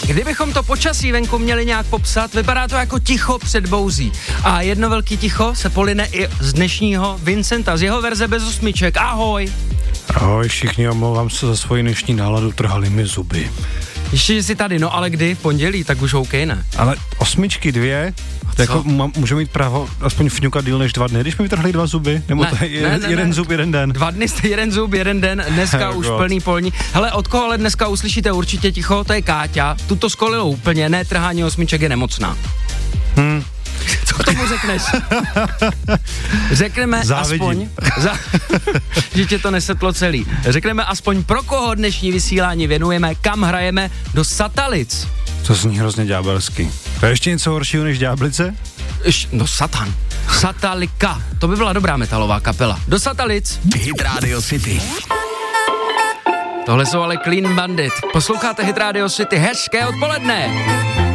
Kdybychom to počasí venku měli nějak popsat, vypadá to jako ticho před bouzí. A jedno velký ticho se poline i z dnešního Vincenta, z jeho verze bez osmiček. Ahoj! Ahoj všichni, omlouvám se za svoji dnešní náladu, trhaly mi zuby. Ještě, že jsi tady, no ale kdy? V pondělí, tak už OK, ne? Ale 8 2, jako můžu mít právo aspoň fňukat díl než 2 dny, když mi vytrhli 2 zuby, nebo ne, to je jeden zub, jeden den. 2 dny jste jeden zub, jeden den, dneska už plný polní. Hele, od koho ale dneska uslyšíte určitě ticho, to je Káťa, tuto skolilo úplně, ne, trhání osmiček je nemocná. Co k tomu řekneš? Řekneme závidím. aspoň, že tě to nesetlo celý. Řekneme aspoň, pro koho dnešní vysílání věnujeme, kam hrajeme, do Satalic. To zní hrozně ďábelsky. To je ještě něco horšího než Ďáblice? No Satan. Satalika. To by byla dobrá metalová kapela. Do Satalic. Hit Radio City. Tohle jsou ale Clean Bandit. Posloucháte Hit Radio City. Hezké odpoledne.